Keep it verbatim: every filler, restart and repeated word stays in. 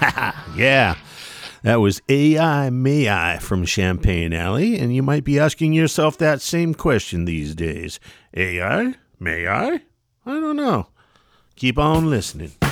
Yeah, that was A I May I from Champagne Alley, and you might be asking yourself that same question these days. A I? May I? I don't know. Keep on listening.